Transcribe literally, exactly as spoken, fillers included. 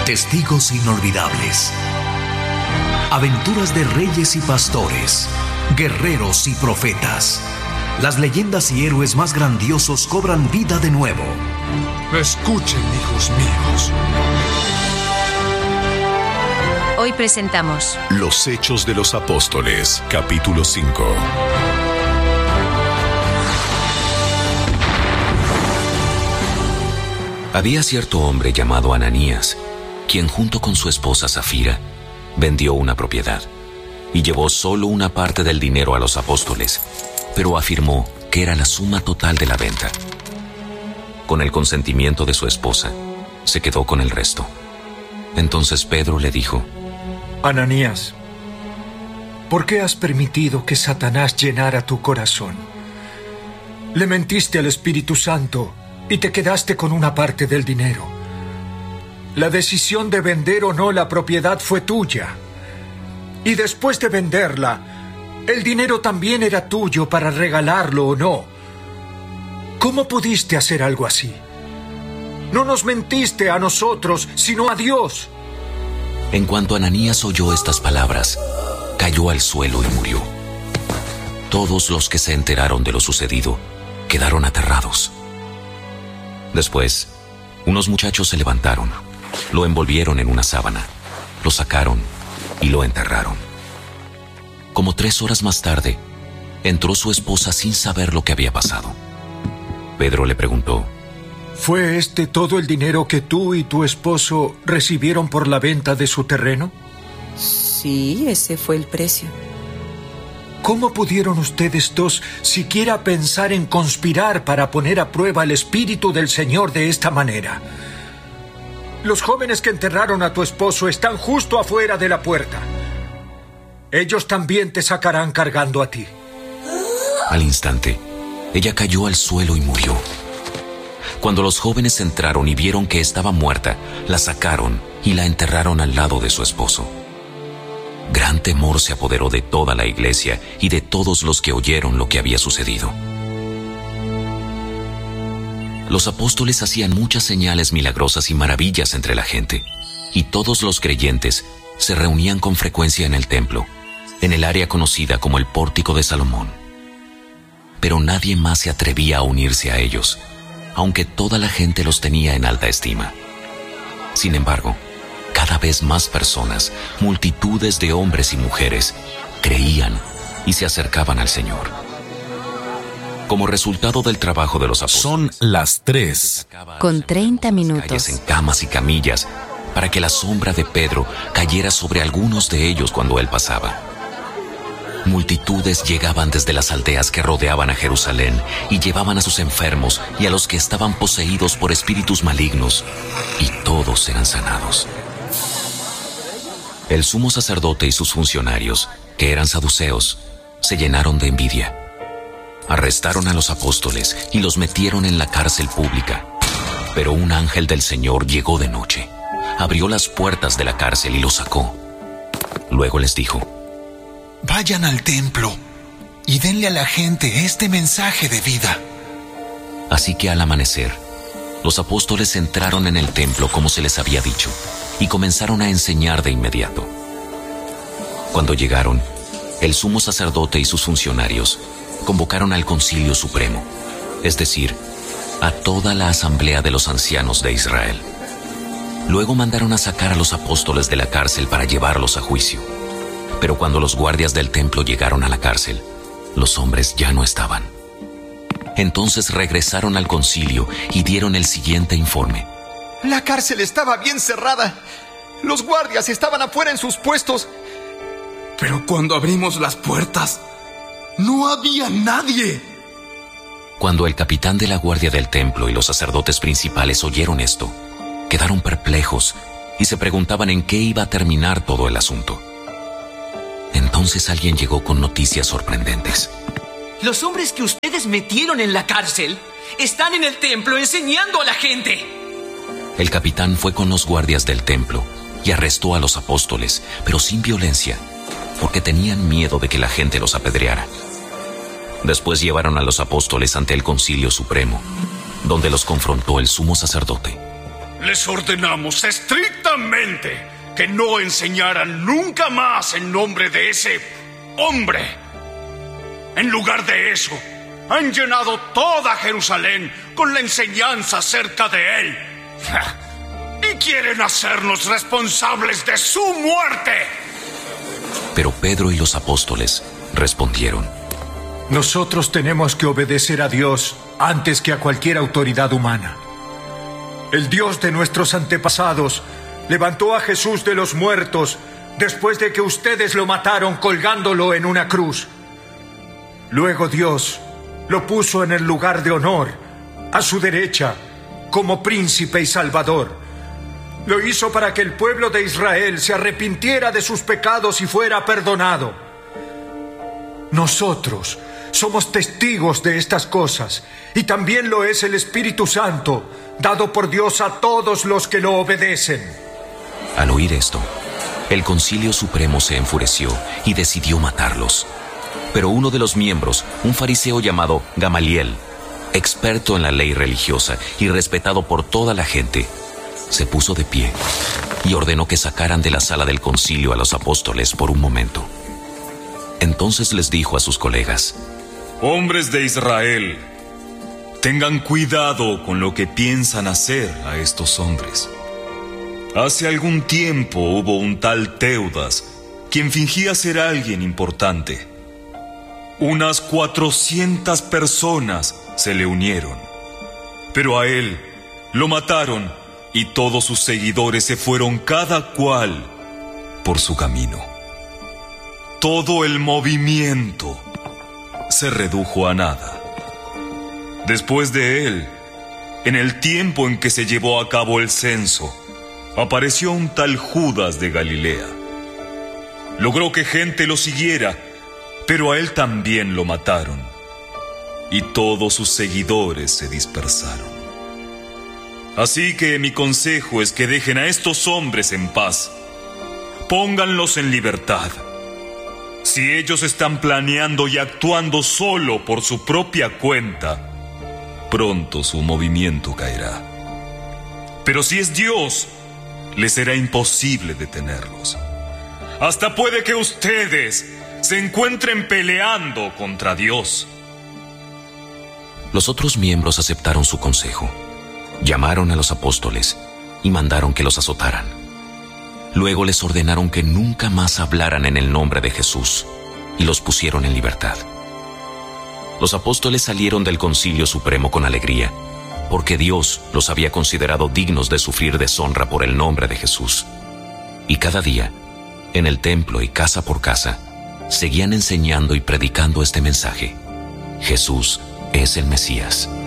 Testigos inolvidables. Aventuras de reyes y pastores, guerreros y profetas. Las leyendas y héroes más grandiosos cobran vida de nuevo. Escuchen, hijos míos. Hoy presentamos Los Hechos de los Apóstoles, capítulo cinco. Había cierto hombre llamado Ananías, quien junto con su esposa Zafira vendió una propiedad y llevó solo una parte del dinero a los apóstoles, pero afirmó que era la suma total de la venta. Con el consentimiento de su esposa, se quedó con el resto. Entonces Pedro le dijo: Ananías, ¿por qué has permitido que Satanás llenara tu corazón? Le mentiste al Espíritu Santo y te quedaste con una parte del dinero. La decisión de vender o no la propiedad fue tuya. Y después de venderla, el dinero también era tuyo para regalarlo o no. ¿Cómo pudiste hacer algo así? No nos mentiste a nosotros, sino a Dios. En cuanto Ananías oyó estas palabras, cayó al suelo y murió. Todos los que se enteraron de lo sucedido quedaron aterrados. Después, unos muchachos se levantaron, lo envolvieron en una sábana, lo sacaron y lo enterraron. Como tres horas más tarde, entró su esposa sin saber lo que había pasado. Pedro le preguntó: ¿Fue este todo el dinero que tú y tu esposo recibieron por la venta de su terreno? Sí, ese fue el precio. ¿Cómo pudieron ustedes dos siquiera pensar en conspirar para poner a prueba el Espíritu del Señor de esta manera? Los jóvenes que enterraron a tu esposo están justo afuera de la puerta. Ellos también te sacarán cargando a ti. Al instante, ella cayó al suelo y murió. Cuando los jóvenes entraron y vieron que estaba muerta, la sacaron y la enterraron al lado de su esposo. Gran temor se apoderó de toda la iglesia y de todos los que oyeron lo que había sucedido. Los apóstoles hacían muchas señales milagrosas y maravillas entre la gente, y todos los creyentes se reunían con frecuencia en el templo, en el área conocida como el Pórtico de Salomón. Pero nadie más se atrevía a unirse a ellos, aunque toda la gente los tenía en alta estima. Sin embargo, cada vez más personas, multitudes de hombres y mujeres, creían y se acercaban al Señor. Como resultado del trabajo de los apóstoles, son las tres. Con treinta minutos. En camas y camillas, para que la sombra de Pedro cayera sobre algunos de ellos cuando él pasaba. Multitudes llegaban desde las aldeas que rodeaban a Jerusalén y llevaban a sus enfermos y a los que estaban poseídos por espíritus malignos, y todos eran sanados. El sumo sacerdote y sus funcionarios, que eran saduceos, se llenaron de envidia. Arrestaron a los apóstoles y los metieron en la cárcel pública. Pero un ángel del Señor llegó de noche, abrió las puertas de la cárcel y los sacó. Luego les dijo: Vayan al templo y denle a la gente este mensaje de vida. Así que al amanecer, los apóstoles entraron en el templo como se les había dicho y comenzaron a enseñar de inmediato. Cuando llegaron, el sumo sacerdote y sus funcionarios convocaron al Concilio Supremo, es decir, a toda la asamblea de los ancianos de Israel. Luego mandaron a sacar a los apóstoles de la cárcel para llevarlos a juicio. Pero cuando los guardias del templo llegaron a la cárcel, los hombres ya no estaban. Entonces regresaron al concilio y dieron el siguiente informe: La cárcel estaba bien cerrada. Los guardias estaban afuera en sus puestos. Pero cuando abrimos las puertas, no había nadie. Cuando el capitán de la guardia del templo y los sacerdotes principales oyeron esto, quedaron perplejos y se preguntaban en qué iba a terminar todo el asunto. Entonces alguien llegó con noticias sorprendentes. Los hombres que ustedes metieron en la cárcel están en el templo enseñando a la gente. El capitán fue con los guardias del templo y arrestó a los apóstoles, pero sin violencia, porque tenían miedo de que la gente los apedreara. Después llevaron a los apóstoles ante el Concilio Supremo, donde los confrontó el sumo sacerdote. les ordenamos estrictamente que no enseñaran nunca más en nombre de ese hombre. En lugar de eso, han llenado toda Jerusalén con la enseñanza acerca de él. Y quieren hacernos responsables de su muerte. Pero Pedro y los apóstoles respondieron: Nosotros tenemos que obedecer a Dios antes que a cualquier autoridad humana. El Dios de nuestros antepasados levantó a Jesús de los muertos después de que ustedes lo mataron colgándolo en una cruz. Luego Dios lo puso en el lugar de honor, a su derecha, como príncipe y salvador. Lo hizo para que el pueblo de Israel se arrepintiera de sus pecados y fuera perdonado. Nosotros somos testigos de estas cosas, y también lo es el Espíritu Santo, dado por Dios a todos los que lo obedecen. Al oír esto, el Concilio Supremo se enfureció y decidió matarlos. Pero uno de los miembros, un fariseo llamado Gamaliel, experto en la ley religiosa y respetado por toda la gente, se puso de pie y ordenó que sacaran de la sala del concilio a los apóstoles por un momento. Entonces les dijo a sus colegas: Hombres de Israel, tengan cuidado con lo que piensan hacer a estos hombres. Hace algún tiempo hubo un tal Teudas, quien fingía ser alguien importante. Unas cuatrocientas personas se le unieron, pero a él lo mataron y todos sus seguidores se fueron cada cual por su camino. Todo el movimiento se redujo a nada. Después de él, en el tiempo en que se llevó a cabo el censo, apareció un tal Judas de Galilea. Logró que gente lo siguiera, pero a él también lo mataron, y todos sus seguidores se dispersaron. Así que mi consejo es que dejen a estos hombres en paz. Pónganlos en libertad. Si ellos están planeando y actuando solo por su propia cuenta, pronto su movimiento caerá. Pero si es Dios, les será imposible detenerlos. Hasta puede que ustedes se encuentren peleando contra Dios. Los otros miembros aceptaron su consejo. Llamaron a los apóstoles y mandaron que los azotaran. Luego les ordenaron que nunca más hablaran en el nombre de Jesús y los pusieron en libertad. Los apóstoles salieron del Concilio Supremo con alegría, porque Dios los había considerado dignos de sufrir deshonra por el nombre de Jesús. Y cada día, en el templo y casa por casa, seguían enseñando y predicando este mensaje: Jesús es el Mesías.